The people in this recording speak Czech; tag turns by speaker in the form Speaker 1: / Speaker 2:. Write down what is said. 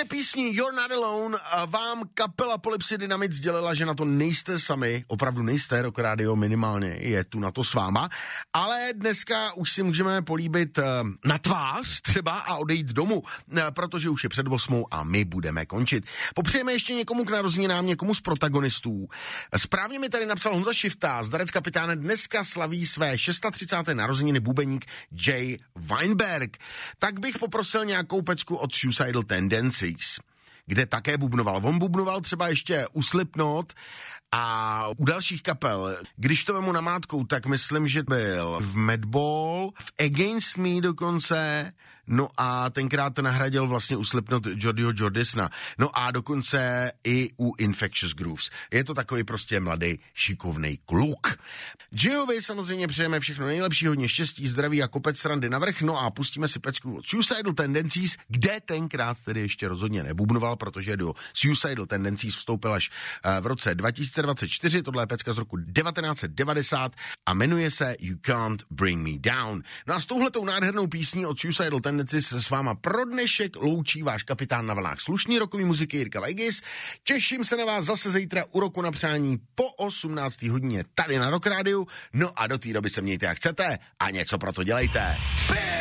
Speaker 1: písní You're Not Alone vám kapela Polypsy Dynamite sdělila, že na to nejste sami, opravdu nejste, Rock Radio minimálně je tu na to s váma, ale dneska už si můžeme políbit na tvář třeba a odejít domů, protože už je před 8 a my budeme končit. Popřejeme ještě někomu k narozeninám, někomu z protagonistů. Správně mi tady napsal Honza Šifta, zdarec kapitáne, dneska slaví své 630. narozeniny bubeník Jay Weinberg. Tak bych poprosil nějakou pecku od Suicidal Tendencies, kde také bubnoval. On bubnoval třeba ještě u Slipknot a u dalších kapel. Když to vemu namátkou, tak myslím, že byl v Madball, v Against Me dokonce, no a tenkrát nahradil vlastně u Slipknot Jordyho Jordisona. No a dokonce i u Infectious Grooves. Je to takový prostě mladý, šikovnej kluk. Jayovi samozřejmě přejeme všechno nejlepší, hodně štěstí, zdraví a kopec srandy navrch, no a pustíme si pecku od Suicidal Tendencies, kde tenkrát tedy ještě rozhodně nebubnoval, protože do Suicidal Tendencies vstoupil až v roce 2024, tohle je pecka z roku 1990 a jmenuje se You Can't Bring Me Down. No a s touhletou nádhernou písní od Suicidal Tendencies se s váma pro dnešek loučí váš kapitán na vlnách slušný rokový muziky Jirka Vegas. Těším se na vás zase zítra u roku na přání po 18. hodině tady na Rock Rádiu. No a do té doby se mějte jak chcete a něco pro to dělejte.